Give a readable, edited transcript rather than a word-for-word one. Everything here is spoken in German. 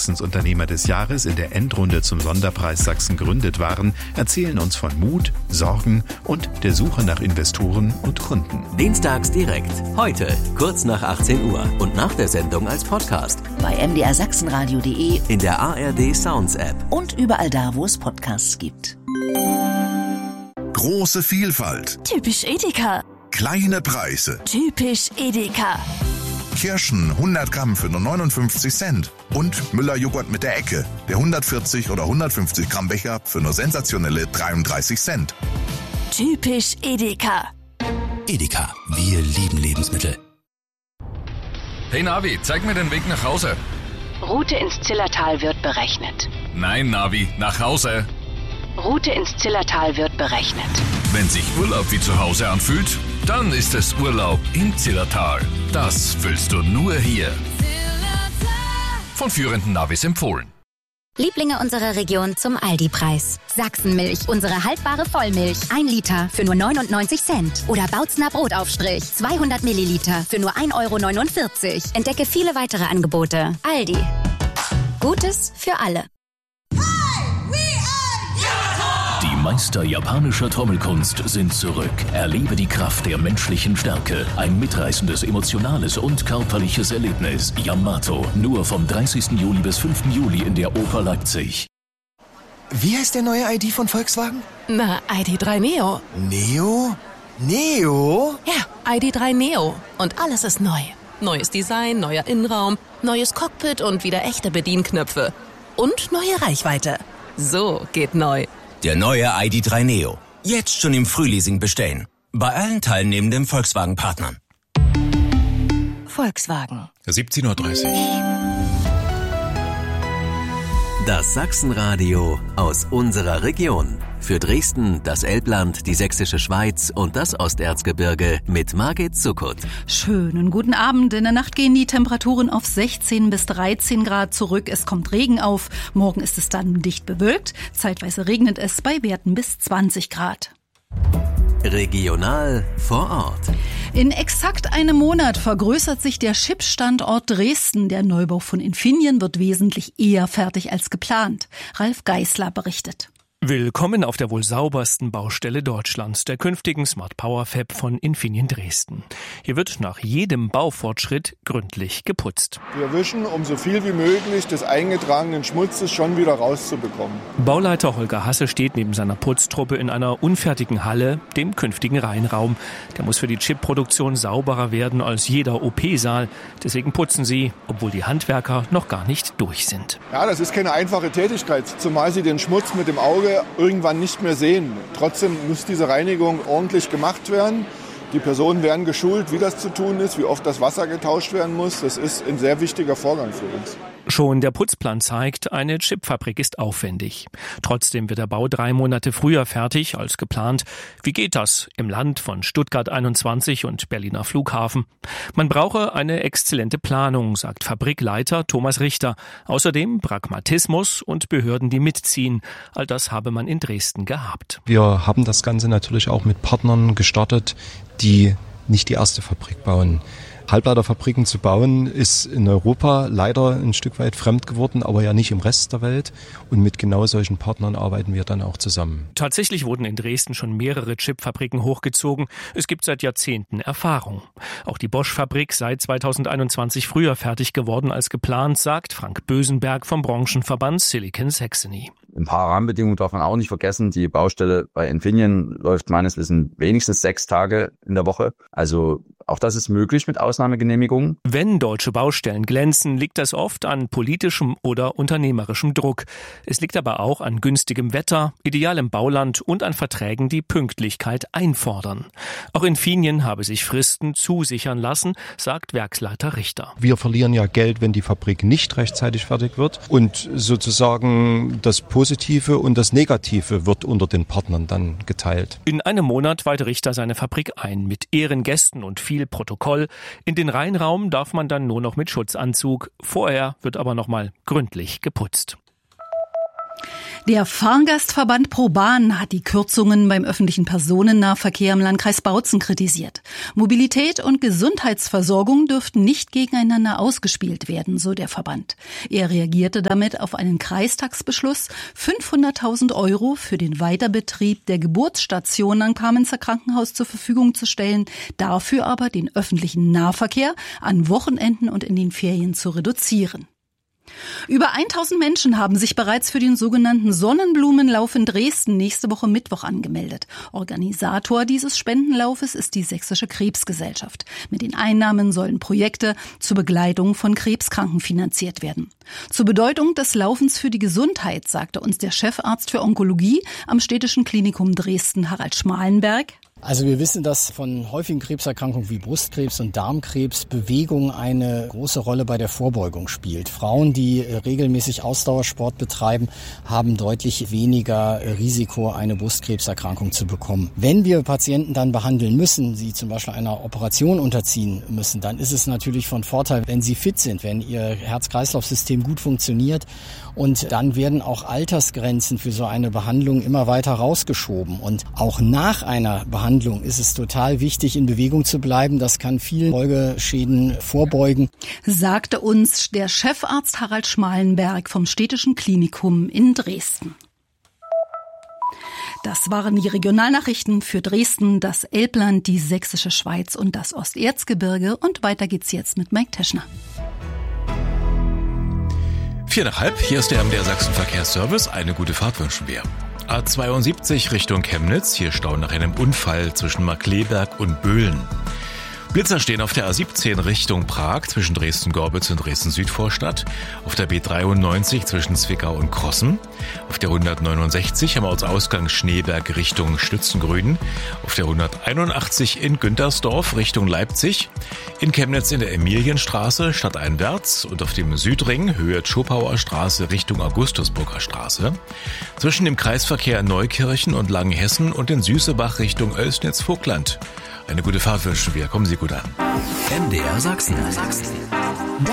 Sachsens Unternehmer des Jahres in der Endrunde zum Sonderpreis Sachsen gründet waren, erzählen uns von Mut, Sorgen und der Suche nach Investoren und Kunden. Dienstags direkt. Heute, kurz nach 18 Uhr und nach der Sendung als Podcast. Bei mdrsachsenradio.de, in der ARD Sounds App und überall da, wo es Podcasts gibt. Große Vielfalt. Typisch Edeka. Kleine Preise. Typisch Edeka. Kirschen 100 Gramm für nur 59 Cent. Und Müller-Joghurt mit der Ecke. Der 140 oder 150 Gramm Becher für nur sensationelle 33 Cent. Typisch Edeka. Edeka, wir lieben Lebensmittel. Hey Navi, zeig mir den Weg nach Hause. Route ins Zillertal wird berechnet. Nein, Navi, nach Hause. Route ins Zillertal wird berechnet. Wenn sich Urlaub wie zu Hause anfühlt, dann ist es Urlaub im Zillertal. Das fühlst du nur hier. Von führenden Navis empfohlen. Lieblinge unserer Region zum Aldi-Preis. Sachsenmilch, unsere haltbare Vollmilch. 1 Liter für nur 99 Cent. Oder Bautzner Brotaufstrich, 200 Milliliter für nur 1,49 €. Entdecke viele weitere Angebote. Aldi. Gutes für alle. Die Meister japanischer Trommelkunst sind zurück. Erlebe die Kraft der menschlichen Stärke. Ein mitreißendes, emotionales und körperliches Erlebnis. Yamato. Nur vom 30. Juli bis 5. Juli in der Oper Leipzig. Wie heißt der neue ID von Volkswagen? Na, ID.3 Neo. Neo? Neo? Ja, ID.3 Neo. Und alles ist neu. Neues Design, neuer Innenraum, neues Cockpit und wieder echte Bedienknöpfe. Und neue Reichweite. So geht neu. Der neue ID.3 Neo. Jetzt schon im Frühleasing bestellen. Bei allen teilnehmenden Volkswagen-Partnern. Volkswagen. 17:30 Uhr. Das Sachsenradio aus unserer Region. Für Dresden, das Elbland, die Sächsische Schweiz und das Osterzgebirge mit Margit Zuckut. Schönen guten Abend. In der Nacht gehen die Temperaturen auf 16 bis 13 Grad zurück. Es kommt Regen auf. Morgen ist es dann dicht bewölkt. Zeitweise regnet es bei Werten bis 20 Grad. Regional vor Ort. In exakt einem Monat vergrößert sich der Chip-Standort Dresden. Der Neubau von Infineon wird wesentlich eher fertig als geplant. Ralf Geißler berichtet. Willkommen auf der wohl saubersten Baustelle Deutschlands, der künftigen Smart Power Fab von Infineon Dresden. Hier wird nach jedem Baufortschritt gründlich geputzt. Wir wischen, um so viel wie möglich des eingetragenen Schmutzes schon wieder rauszubekommen. Bauleiter Holger Hasse steht neben seiner Putztruppe in einer unfertigen Halle, dem künftigen Reinraum. Der muss für die Chip-Produktion sauberer werden als jeder OP-Saal. Deswegen putzen sie, obwohl die Handwerker noch gar nicht durch sind. Ja, das ist keine einfache Tätigkeit, zumal sie den Schmutz mit dem Auge irgendwann nicht mehr sehen. Trotzdem muss diese Reinigung ordentlich gemacht werden. Die Personen werden geschult, wie das zu tun ist, wie oft das Wasser getauscht werden muss. Das ist ein sehr wichtiger Vorgang für uns. Schon der Putzplan zeigt, eine Chipfabrik ist aufwendig. Trotzdem wird der Bau 3 Monate früher fertig als geplant. Wie geht das im Land von Stuttgart 21 und Berliner Flughafen? Man brauche eine exzellente Planung, sagt Fabrikleiter Thomas Richter. Außerdem Pragmatismus und Behörden, die mitziehen. All das habe man in Dresden gehabt. Wir haben das Ganze natürlich auch mit Partnern gestartet, die nicht die erste Fabrik bauen. Halbleiterfabriken zu bauen, ist in Europa leider ein Stück weit fremd geworden, aber ja nicht im Rest der Welt. Und mit genau solchen Partnern arbeiten wir dann auch zusammen. Tatsächlich wurden in Dresden schon mehrere Chipfabriken hochgezogen. Es gibt seit Jahrzehnten Erfahrung. Auch die Bosch-Fabrik sei 2021 früher fertig geworden als geplant, sagt Frank Bösenberg vom Branchenverband Silicon Saxony. Ein paar Rahmenbedingungen darf man auch nicht vergessen. Die Baustelle bei Infineon läuft meines Wissens wenigstens 6 Tage in der Woche. Also auch das ist möglich mit Ausnahmegenehmigungen. Wenn deutsche Baustellen glänzen, liegt das oft an politischem oder unternehmerischem Druck. Es liegt aber auch an günstigem Wetter, idealem Bauland und an Verträgen, die Pünktlichkeit einfordern. Auch Infineon habe sich Fristen zusichern lassen, sagt Werksleiter Richter. Wir verlieren ja Geld, wenn die Fabrik nicht rechtzeitig fertig wird. Und sozusagen das Positive und das Negative wird unter den Partnern dann geteilt. In einem Monat weiht Richter seine Fabrik ein, mit Ehrengästen und viel Protokoll. In den Reinraum darf man dann nur noch mit Schutzanzug. Vorher wird aber nochmal gründlich geputzt. Der Fahrgastverband ProBahn hat die Kürzungen beim öffentlichen Personennahverkehr im Landkreis Bautzen kritisiert. Mobilität und Gesundheitsversorgung dürften nicht gegeneinander ausgespielt werden, so der Verband. Er reagierte damit auf einen Kreistagsbeschluss, 500.000 € für den Weiterbetrieb der Geburtsstation am Kamenzer Krankenhaus zur Verfügung zu stellen, dafür aber den öffentlichen Nahverkehr an Wochenenden und in den Ferien zu reduzieren. Über 1000 Menschen haben sich bereits für den sogenannten Sonnenblumenlauf in Dresden nächste Woche Mittwoch angemeldet. Organisator dieses Spendenlaufes ist die Sächsische Krebsgesellschaft. Mit den Einnahmen sollen Projekte zur Begleitung von Krebskranken finanziert werden. Zur Bedeutung des Laufens für die Gesundheit sagte uns der Chefarzt für Onkologie am Städtischen Klinikum Dresden, Harald Schmalenberg. Also wir wissen, dass von häufigen Krebserkrankungen wie Brustkrebs und Darmkrebs Bewegung eine große Rolle bei der Vorbeugung spielt. Frauen, die regelmäßig Ausdauersport betreiben, haben deutlich weniger Risiko, eine Brustkrebserkrankung zu bekommen. Wenn wir Patienten dann behandeln müssen, sie zum Beispiel einer Operation unterziehen müssen, dann ist es natürlich von Vorteil, wenn sie fit sind, wenn ihr Herz-Kreislauf-System gut funktioniert. Und dann werden auch Altersgrenzen für so eine Behandlung immer weiter rausgeschoben. Und auch nach einer Behandlung ist es total wichtig, in Bewegung zu bleiben. Das kann vielen Folgeschäden vorbeugen. Sagte uns der Chefarzt Harald Schmalenberg vom Städtischen Klinikum in Dresden. Das waren die Regionalnachrichten für Dresden, das Elbland, die Sächsische Schweiz und das Osterzgebirge. Und weiter geht's jetzt mit Mike Teschner. 4:30, hier ist der MDR Sachsen Verkehrsservice. Eine gute Fahrt wünschen wir. A72 Richtung Chemnitz, hier Stau nach einem Unfall zwischen Markkleeberg und Böhlen. Blitzer stehen auf der A17 Richtung Prag zwischen Dresden-Gorbitz und Dresden-Südvorstadt, auf der B93 zwischen Zwickau und Krossen, auf der 169 am Ortsausgang Schneeberg Richtung Stützengrüden, auf der 181 in Güntersdorf Richtung Leipzig, in Chemnitz in der Emilienstraße stadteinwärts und auf dem Südring Höhe Schopauer Straße Richtung Augustusburger Straße, zwischen dem Kreisverkehr Neukirchen und Langenhessen und in Süßebach Richtung Oelsnitz-Vogtland. Eine gute Fahrt wünschen wir. Kommen Sie gut an. MDR Sachsen.